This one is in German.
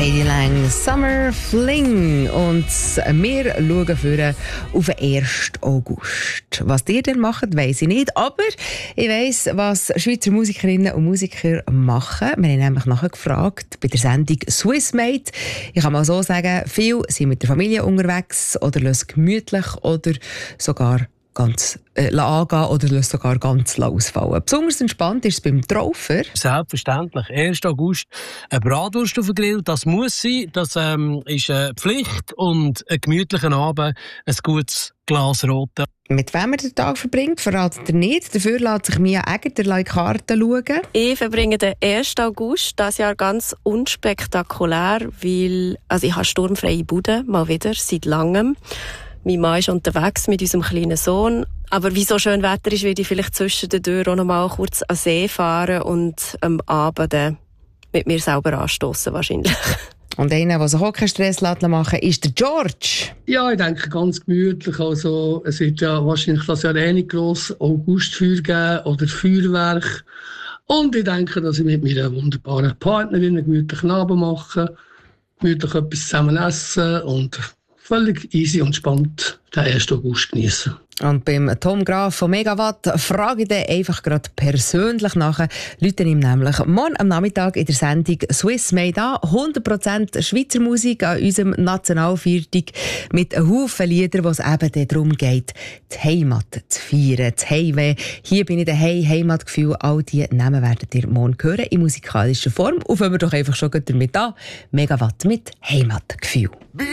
Katie Lang, Summer Fling. Und wir schauen vorne auf den 1. August. Was ihr denn macht, weiss ich nicht. Aber ich weiss, was Schweizer Musikerinnen und Musiker machen. Wir haben nämlich nachgefragt bei der Sendung Swissmade. Ich kann mal so sagen, viele sind mit der Familie unterwegs oder lassen gemütlich oder sogar ganz angehen oder lassen sogar ganz ausfallen. Besonders entspannt ist es beim Traufer. Selbstverständlich. 1. August eine Bratwurst auf den Grill, das muss sein. Das ist eine Pflicht. Und einen gemütlichen Abend, ein gutes Glas Rote. Mit wem er den Tag verbringt, verratet er nicht. Dafür lässt sich Mia Egger die Karten schauen. Ich verbringe den 1. August dieses Jahr ganz unspektakulär, weil ich habe sturmfreie Bude, mal wieder, seit langem. Mein Mann ist unterwegs mit unserem kleinen Sohn. Aber wie so schön Wetter ist, werde ich vielleicht zwischen den Türen auch noch mal kurz an den See fahren und am Abend mit mir selber anstossen wahrscheinlich. Und einer, der sich auch keinen Stress machen lässt, ist der George. Ja, ich denke ganz gemütlich. Also, es wird ja wahrscheinlich das Jahr nicht gross Augustfeuer geben oder Feuerwerk. Und ich denke, dass ich mit meiner wunderbaren Partnerin einen gemütlichen Abend mache, gemütlich etwas zusammen essen und völlig easy und spannend den 1. August genießen. Und beim Tom Graf von Megawatt frage ich den einfach gerade persönlich nach. Leute ihm nämlich morgen am Nachmittag in der Sendung Swissmade an. 100% Schweizer Musik an unserem Nationalviertag mit einem Haufen Lieder, wo es eben darum geht, die Heimat zu feiern, das Heimweh. Hier bin ich daheim, Heimatgefühl. All diese Namen werdet ihr morgen hören in musikalischer Form. Und fangen wir doch einfach schon damit an. Megawatt mit Heimatgefühl.